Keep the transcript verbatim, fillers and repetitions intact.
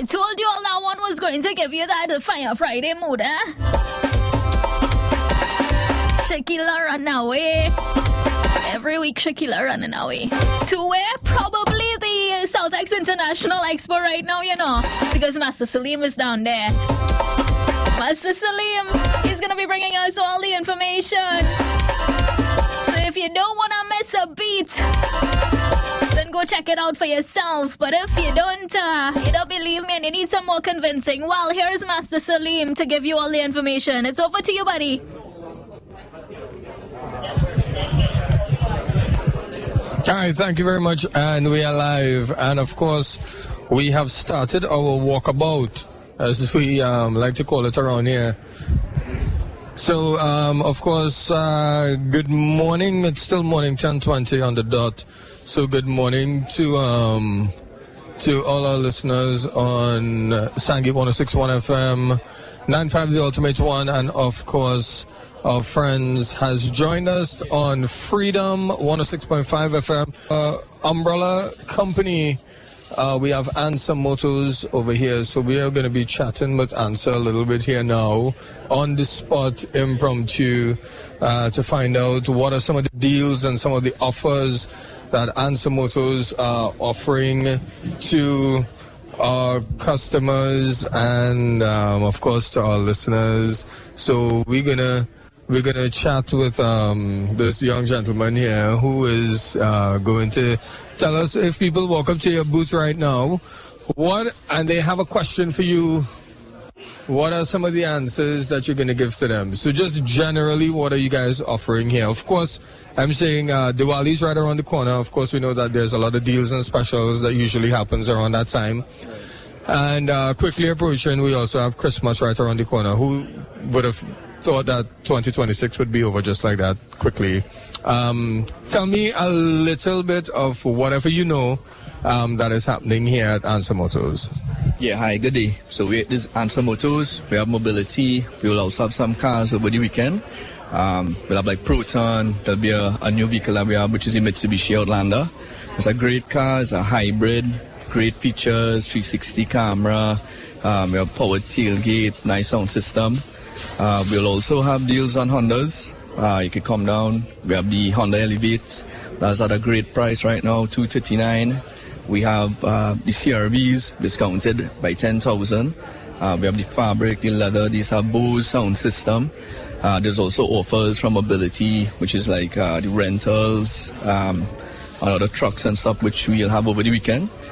I told you all that one was going to give you that Fire Friday mood, eh? Shakila run away. Every week Shakila running away. To where? Probably the Southex International Expo right now, you know. Because Master Salim is down there. Master Salim is going to be bringing us all the information. So if you don't want to miss a beat, then go check it out for yourself. But if you don't, uh, you don't believe me and you need some more convincing, well, here's Master Salim to give you all the information. It's over to you, buddy. All right, thank you very much. And we are live. And of course, we have started our walkabout, as we um, like to call it around here. So, um, of course, uh, good morning. It's still morning, ten twenty on the dot. So good morning to um, to all our listeners on uh, Sangit one oh six point one F M, nine five The Ultimate One, and of course, our friends has joined us on Freedom one oh six point five F M. Uh, umbrella company. Uh, we have Answer Motors over here, so we are going to be chatting with Answer a little bit here now, on the spot, impromptu, uh, to find out what are some of the deals and some of the offers that Answer Motors are offering to our customers and, um, of course, to our listeners. So we're gonna we're gonna chat with um, this young gentleman here who is uh, going to tell us, if people walk up to your booth right now, what, and they have a question for you, what are some of the answers that you're going to give to them? So just generally, what are you guys offering here? Of course, I'm saying uh, Diwali's right around the corner. Of course, we know that there's a lot of deals and specials that usually happens around that time. And uh, quickly approaching, we also have Christmas right around the corner. Who would have thought that twenty twenty-six would be over just like that quickly? Um, tell me a little bit of whatever you know um, that is happening here at Answer Motors. Yeah, hi, good day. So we this Answer Motors, we have mobility. We will also have some cars over the weekend. Um, we'll have like Proton. There'll be a, a new vehicle that we have, which is the Mitsubishi Outlander. It's a great car. It's a hybrid. Great features, three sixty camera. Um, we have powered tailgate, nice sound system. Uh, we'll also have deals on Hondas. Uh, you can come down. We have the Honda Elevate. That's at a great price right now, two thirty-nine. We have uh, the C R Vs discounted by ten thousand. Uh, we have the fabric, the leather. These have Bose sound system. Uh, there's also offers from mobility, which is like uh, the rentals, um, and other trucks and stuff, which we'll have over the weekend.